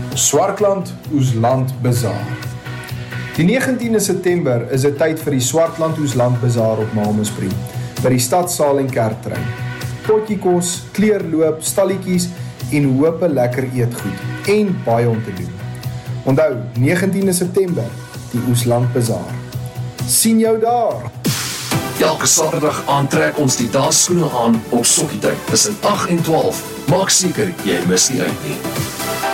Swartland Oesland Bazaar. Die 19de September is dit tyd vir die Swartland Oesland Bazaar op Malmesbury, by die stadsaal en kerktrein. Potjiekos, kleurloop, stalletjies en hoop lekker eetgoed en baie om te doen. Onthou, 19de September, die Oesland Bazaar. Sien jou daar! Elke Saterdag aantrek ons die dansskoene aan op sokkietyd tussen 8 en 12. Maak seker jy mis nie uit nie.